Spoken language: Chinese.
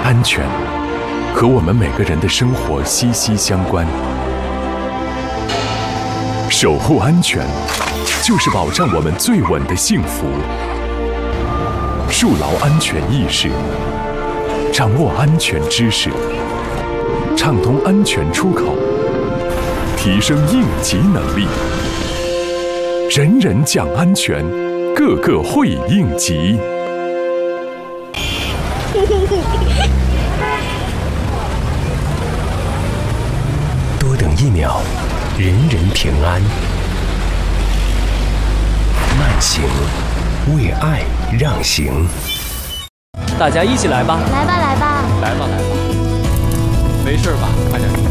安全和我们每个人的生活息息相关。守护安全，就是保障我们最稳的幸福。树牢安全意识，掌握安全知识，畅通安全出口，提升应急能力，人人讲安全，个个会应急。 多等1秒，人人平安。慢行，为爱让行。 大家一起来吧！ 来吧，来吧！ 来吧，来吧！没事吧？快点。